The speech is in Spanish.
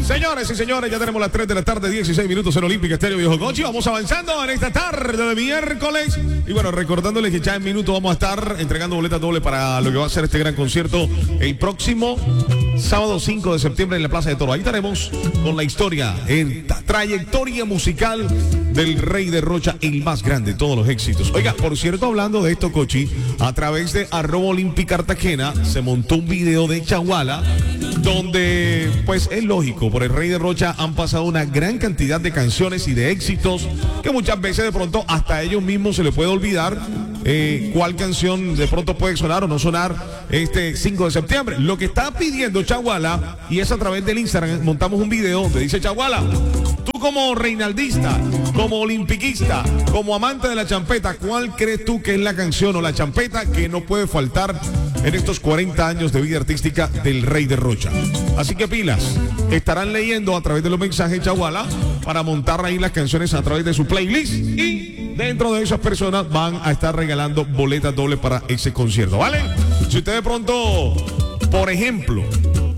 Señores y señores, ya tenemos las 3 de la tarde, 16 minutos en Olímpica Estéreo Viejo Cochi. Vamos avanzando en esta tarde de miércoles. Y bueno, recordándoles que ya en minutos vamos a estar entregando boletas dobles para lo que va a ser este gran concierto el próximo sábado 5 de septiembre en la Plaza de Toro. Ahí estaremos con la historia, esta trayectoria musical del Rey de Rocha, el más grande de todos los éxitos. Oiga, por cierto, hablando de esto, Cochi, a través de @Olímpica Cartagena se montó un video de Chaguala donde, pues es lógico, por el Rey de Rocha han pasado una gran cantidad de canciones y de éxitos que muchas veces de pronto hasta a ellos mismos se les puede olvidar cuál canción de pronto puede sonar o no sonar este 5 de septiembre. Lo que está pidiendo Chaguala, y es a través del Instagram, montamos un video donde dice Chaguala, tú como reinaldista, como olimpiquista, como amante de la champeta, ¿cuál crees tú que es la canción o la champeta que no puede faltar en estos 40 años de vida artística del Rey de Rocha? Así que pilas, estarán leyendo a través de los mensajes Chaguala para montar ahí las canciones a través de su playlist, y dentro de esas personas van a estar regalando boletas dobles para ese concierto, ¿vale? Si usted de pronto, por ejemplo,